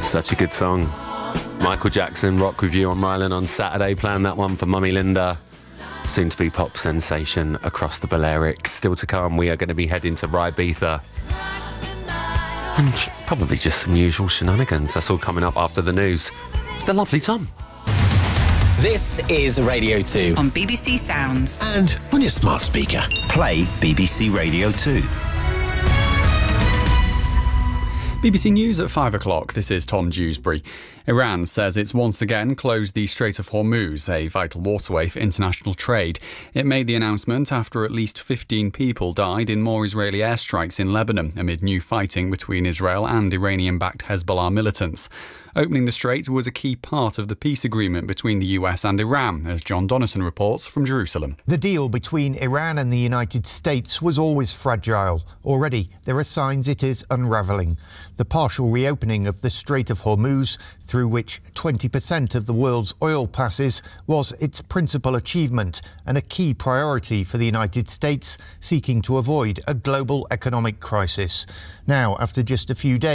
Such a good song. Michael Jackson, Rock With You on Rylan on Saturday. Playing that one for Mummy Linda. Soon to be pop sensation across the Balearics. Still to come, we are going to be heading to Ibiza. And probably just some usual shenanigans. That's all coming up after the news. The lovely Tom. This is Radio 2 on BBC Sounds. And on your smart speaker, play BBC Radio 2. BBC News at 5 o'clock. This is Tom Dewsbury. Iran says it's once again closed the Strait of Hormuz, a vital waterway for international trade. It made the announcement after at least 15 people died in more Israeli airstrikes in Lebanon amid new fighting between Israel and Iranian-backed Hezbollah militants. Opening the strait was a key part of the peace agreement between the US and Iran, as John Donnison reports from Jerusalem. The deal between Iran and the United States was always fragile. Already, there are signs it is unravelling. The partial reopening of the Strait of Hormuz, through which 20% of the world's oil passes, was its principal achievement and a key priority for the United States, seeking to avoid a global economic crisis. Now, after just a few days,